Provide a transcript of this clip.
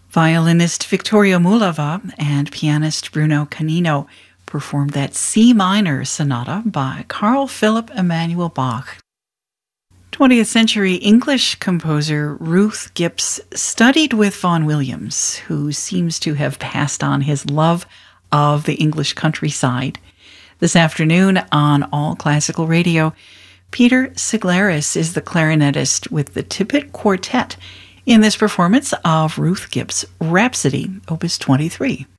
Violinist Victoria Mulava and pianist Bruno Canino performed that C minor sonata by Carl Philipp Emanuel Bach. 20th century English composer Ruth Gibbs studied with Vaughan Williams, who seems to have passed on his love of the English countryside. This afternoon on All Classical Radio, Peter Siglaris is the clarinetist with the Tippett Quartet in this performance of Ruth Gibbs' Rhapsody, Opus 23.